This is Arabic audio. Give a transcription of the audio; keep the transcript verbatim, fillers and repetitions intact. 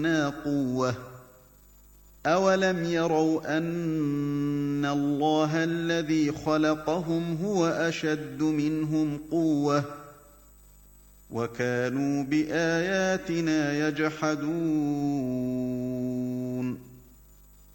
قُوَّةً ۚ أَوَلَمْ يَرَوْا أَنَّ اللَّهَ الَّذِي خَلَقَهُمْ هُوَ أَشَدُّ مِنْهُمْ قُوَّةً ۚ وَكَانُوا بِآيَاتِنَا يَجْحَدُونَ